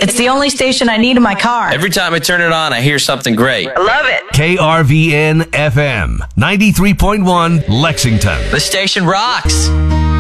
It's the only station I need in my car. Every time I turn it on, I hear something great. I love it. KRVN FM 93.1 Lexington. The station rocks.